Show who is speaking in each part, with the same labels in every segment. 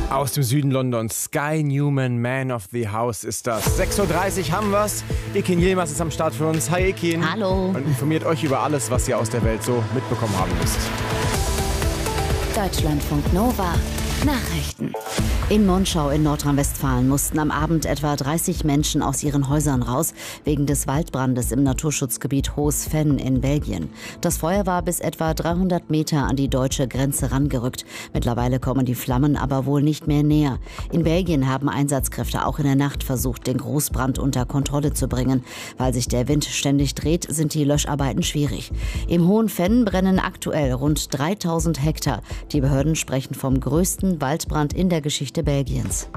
Speaker 1: Aus dem Süden Londons, Sky Newman, Man of the House ist das. 6.30 Uhr haben wir's. Ekin Yilmaz ist am Start für uns. Hi Ekin.
Speaker 2: Hallo.
Speaker 1: Und informiert euch über alles, was ihr aus der Welt so mitbekommen haben müsst.
Speaker 2: Deutschlandfunk Nova. Nachrichten. In Monschau in Nordrhein-Westfalen mussten am Abend etwa 30 Menschen aus ihren Häusern raus, wegen des Waldbrandes im Naturschutzgebiet Hohes-Venn in Belgien. Das Feuer war bis etwa 300 Meter an die deutsche Grenze rangerückt. Mittlerweile kommen die Flammen aber wohl nicht mehr näher. In Belgien haben Einsatzkräfte auch in der Nacht versucht, den Großbrand unter Kontrolle zu bringen. Weil sich der Wind ständig dreht, sind die Löscharbeiten schwierig. Im Hohen-Venn brennen aktuell rund 3000 Hektar. Die Behörden sprechen vom größten Waldbrand in der Geschichte Belgiens.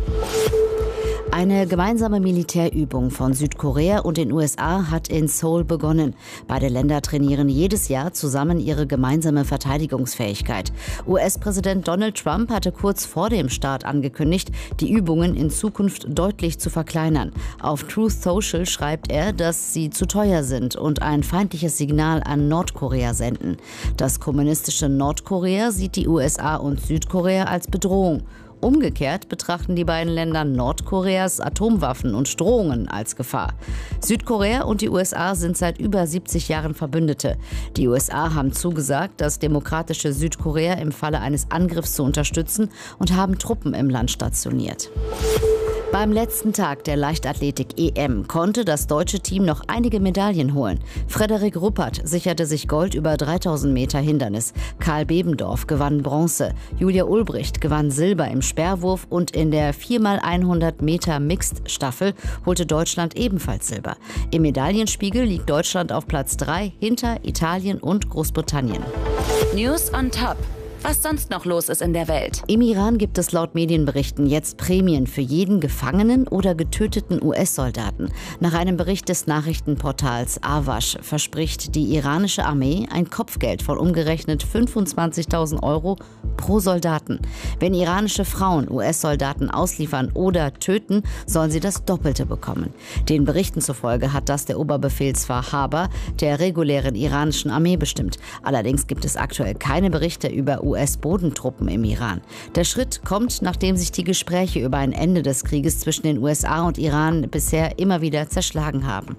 Speaker 2: Eine gemeinsame Militärübung von Südkorea und den USA hat in Seoul begonnen. Beide Länder trainieren jedes Jahr zusammen ihre gemeinsame Verteidigungsfähigkeit. US-Präsident Donald Trump hatte kurz vor dem Start angekündigt, die Übungen in Zukunft deutlich zu verkleinern. Auf Truth Social schreibt er, dass sie zu teuer sind und ein feindliches Signal an Nordkorea senden. Das kommunistische Nordkorea sieht die USA und Südkorea als Bedrohung. Umgekehrt betrachten die beiden Länder Nordkoreas Atomwaffen und Drohungen als Gefahr. Südkorea und die USA sind seit über 70 Jahren Verbündete. Die USA haben zugesagt, das demokratische Südkorea im Falle eines Angriffs zu unterstützen und haben Truppen im Land stationiert. Beim letzten Tag der Leichtathletik-EM konnte das deutsche Team noch einige Medaillen holen. Frederik Ruppert sicherte sich Gold über 3000 Meter Hindernis. Karl Bebendorf gewann Bronze. Julia Ulbricht gewann Silber im Speerwurf und in der 4x100 Meter Mixed-Staffel holte Deutschland ebenfalls Silber. Im Medaillenspiegel liegt Deutschland auf Platz 3 hinter Italien und Großbritannien.
Speaker 3: News on Top. Was sonst noch los ist in der Welt.
Speaker 2: Im Iran gibt es laut Medienberichten jetzt Prämien für jeden gefangenen oder getöteten US-Soldaten. Nach einem Bericht des Nachrichtenportals Awash verspricht die iranische Armee ein Kopfgeld von umgerechnet 25.000 € pro Soldaten. Wenn iranische Frauen US-Soldaten ausliefern oder töten, sollen sie das Doppelte bekommen. Den Berichten zufolge hat das der Oberbefehlshaber der regulären iranischen Armee bestimmt. Allerdings gibt es aktuell keine Berichte über US-Bodentruppen im Iran. Der Schritt kommt, nachdem sich die Gespräche über ein Ende des Krieges zwischen den USA und Iran bisher immer wieder zerschlagen haben.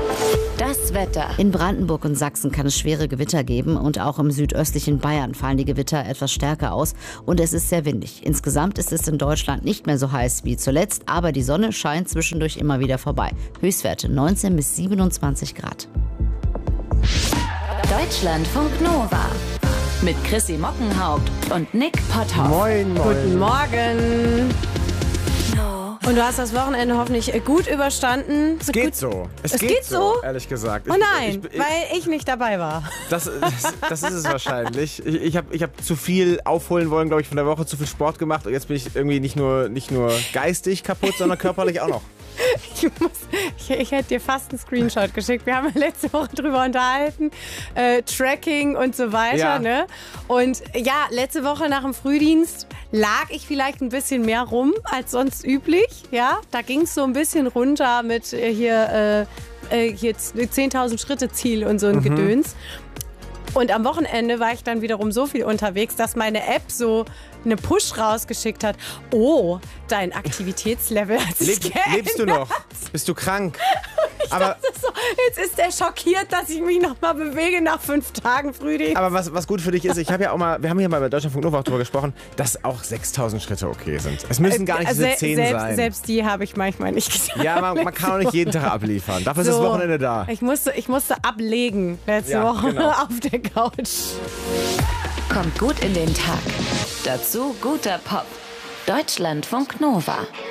Speaker 3: Das Wetter.
Speaker 2: In Brandenburg und Sachsen kann es schwere Gewitter geben und auch im südöstlichen Bayern fallen die Gewitter etwas stärker aus und es ist sehr windig. Insgesamt ist es in Deutschland nicht mehr so heiß wie zuletzt, aber die Sonne scheint zwischendurch immer wieder vorbei. Höchstwerte 19 bis 27 Grad.
Speaker 3: Deutschlandfunk Nova. Mit Chrissy Mockenhaupt und Nick Potthoff.
Speaker 1: Moin, moin.
Speaker 4: Guten Morgen. Und du hast das Wochenende hoffentlich gut überstanden.
Speaker 1: Es geht so.
Speaker 4: Es geht so?
Speaker 1: Ehrlich gesagt.
Speaker 4: Oh nein, weil ich nicht dabei war.
Speaker 1: Das ist es wahrscheinlich. Ich hab zu viel aufholen wollen, glaube ich, von der Woche, zu viel Sport gemacht und jetzt bin ich irgendwie nicht nur geistig kaputt, sondern körperlich auch noch.
Speaker 4: Ich hätte dir fast einen Screenshot geschickt. Wir haben ja letzte Woche drüber unterhalten. Tracking und so weiter.
Speaker 1: Ja.
Speaker 4: Ne? Und ja, letzte Woche nach dem Frühdienst lag ich vielleicht ein bisschen mehr rum als sonst üblich. Ja, da ging es so ein bisschen runter mit hier 10.000 Schritte Ziel und so ein Gedöns. Und am Wochenende war ich dann wiederum so viel unterwegs, dass meine App so eine Push rausgeschickt hat. Oh, dein Aktivitätslevel hat sich geändert.
Speaker 1: Lebst du noch? Bist du krank? Aber
Speaker 4: so, jetzt ist er schockiert, dass ich mich noch mal bewege nach 5 Tagen Frühdienst.
Speaker 1: Aber was gut für dich ist, wir haben hier mal bei Deutschlandfunk Nova auch drüber gesprochen, dass auch 6.000 Schritte okay sind. Es müssen gar nicht diese 10 sein.
Speaker 4: Selbst die habe ich manchmal nicht gesagt.
Speaker 1: Ja, man kann auch nicht jeden Tag abliefern. Dafür ist das Wochenende da.
Speaker 4: Ich musste ablegen letzte Woche
Speaker 1: genau.
Speaker 4: auf der Couch.
Speaker 3: Kommt gut in den Tag. Dazu guter Pop. Deutschlandfunk Nova.